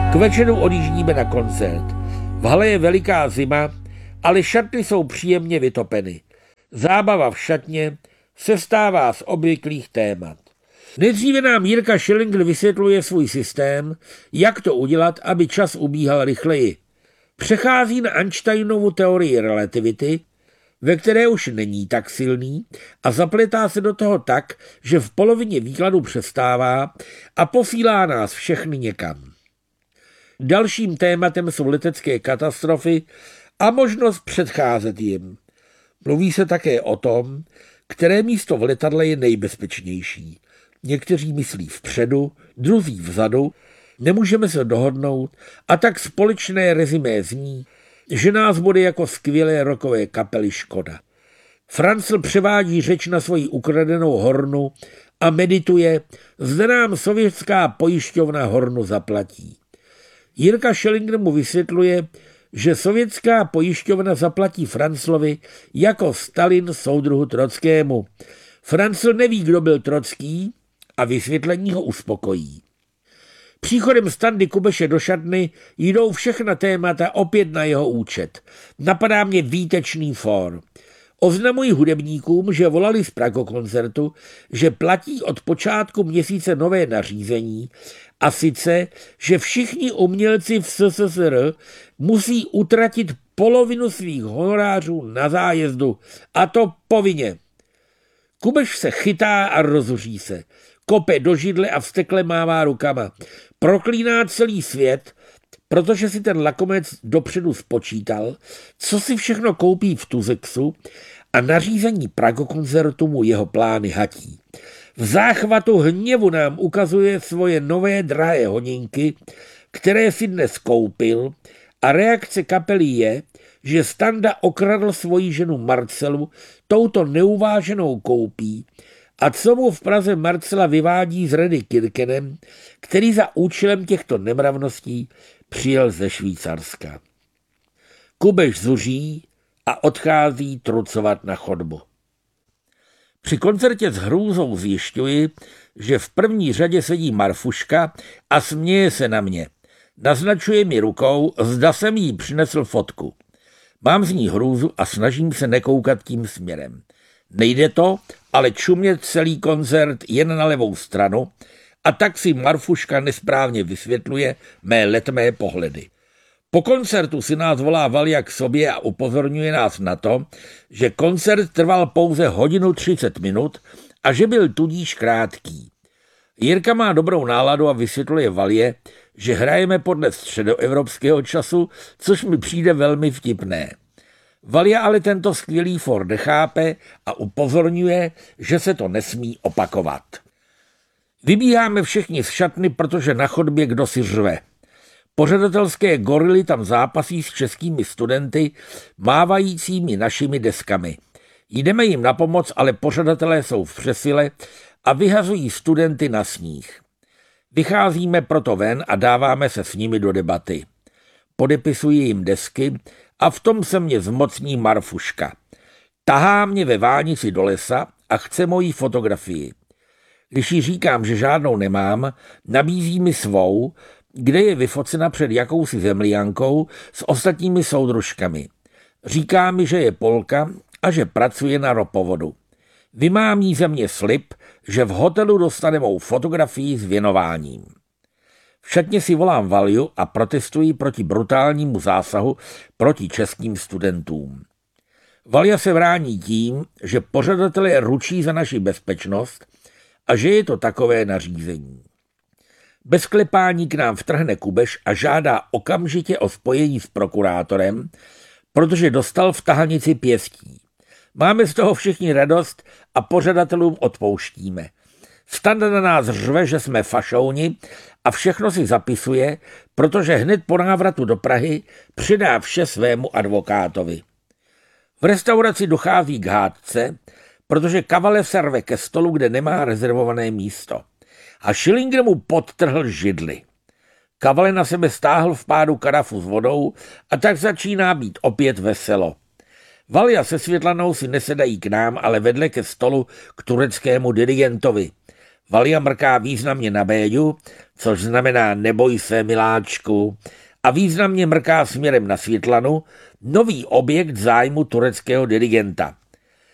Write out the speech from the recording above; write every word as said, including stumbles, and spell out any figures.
K večeru odjíždíme na koncert. V hale je veliká zima, ale šatny jsou příjemně vytopeny. Zábava v šatně sestává z obvyklých témat. Nejdříve nám Jirka Schillinger vysvětluje svůj systém, jak to udělat, aby čas ubíhal rychleji. Přechází na Einsteinovu teorii relativity, ve které už není tak silný a zapletá se do toho tak, že v polovině výkladu přestává a posílá nás všechny někam. Dalším tématem jsou letecké katastrofy a možnost předcházet jim. Mluví se také o tom, které místo v letadle je nejbezpečnější. Někteří myslí vpředu, druzí vzadu, nemůžeme se dohodnout a tak společné rezimé zní, že nás bude jako skvělé rockové kapely škoda. Franzl převádí řeč na svoji ukradenou hornu a medituje, zda nám sovětská pojišťovna hornu zaplatí. Jirka Schillinger mu vysvětluje, že sovětská pojišťovna zaplatí Franzlovi jako Stalin soudruhu Trockému. Franzl neví, kdo byl Trocký a vysvětlení ho uspokojí. Příchodem Standy Kubeše do šatny jdou všechna témata opět na jeho účet. Napadá mě výtečný fór. Oznamují hudebníkům, že volali z Pragokoncertu, že platí od počátku měsíce nové nařízení, a sice, že všichni umělci v S S S R musí utratit polovinu svých honorářů na zájezdu, a to povinně. Kubeš se chytá a rozuří se. Kope do židle a vztekle mává rukama. Proklíná celý svět, protože si ten lakomec dopředu spočítal, co si všechno koupí v Tuzexu a nařízení Pragokoncertu mu jeho plány hatí. V záchvatu hněvu nám ukazuje svoje nové drahé honinky, které si dnes koupil, a reakce kapely je, že Standa okradl svoji ženu Marcelu touto neuváženou koupí a co mu v Praze Marcela vyvádí s Redy Kirkenem, který za účelem těchto nemravností přijel ze Švýcarska. Kubeš zuří a odchází trucovat na chodbu. Při koncertě s hrůzou zjišťuji, že v první řadě sedí Marfuška a směje se na mě. Naznačuje mi rukou, zda jsem jí přinesl fotku. Mám z ní hrůzu a snažím se nekoukat tím směrem. Nejde to, ale čumět celý koncert jen na levou stranu a tak si Marfuška nesprávně vysvětluje mé letmé pohledy. Po koncertu si nás volá Valia k sobě a upozorňuje nás na to, že koncert trval pouze hodinu třicet minut a že byl tudíž krátký. Jirka má dobrou náladu a vysvětluje Valie, že hrajeme podle středoevropského času, což mi přijde velmi vtipné. Valia ale tento skvělý for nechápe a upozorňuje, že se to nesmí opakovat. Vybíháme všichni z šatny, protože na chodbě kdo si řve. Pořadatelské gorily tam zápasí s českými studenty, mávajícími našimi deskami. Jdeme jim na pomoc, ale pořadatelé jsou v přesile a vyhazují studenty na sníh. Vycházíme proto ven a dáváme se s nimi do debaty. Podepisuji jim desky a v tom se mě zmocní Marfuška. Tahá mě ve vánici do lesa a chce moji fotografii. Když jí říkám, že žádnou nemám, nabízí mi svou, kde je vyfocena před jakousi zemliankou s ostatními soudružkami. Říká mi, že je Polka a že pracuje na ropovodu. Vymámí ze mě slib, že v hotelu dostane mou fotografii s věnováním. V šatně si volám Valiu a protestuji proti brutálnímu zásahu proti českým studentům. Valia se brání tím, že pořadatelé ručí za naši bezpečnost a že je to takové nařízení. Bez klepání k nám vtrhne Kubeš a žádá okamžitě o spojení s prokurátorem, protože dostal v tahanici pěstí. Máme z toho všichni radost a pořadatelům odpouštíme. Standa na nás řve, že jsme fašouni a všechno si zapisuje, protože hned po návratu do Prahy přidá vše svému advokátovi. V restauraci dochází k hádce, protože Kavalev se rve ke stolu, kde nemá rezervované místo. A Schillinger mu podtrhl židli. Kavale na sebe stáhl v pádu karafu s vodou a tak začíná být opět veselo. Valia se Světlanou si nesedají k nám, ale vedle ke stolu k tureckému dirigentovi. Valia mrká významně na Béďu, což znamená neboj se, miláčku, a významně mrká směrem na Světlanu, nový objekt zájmu tureckého dirigenta.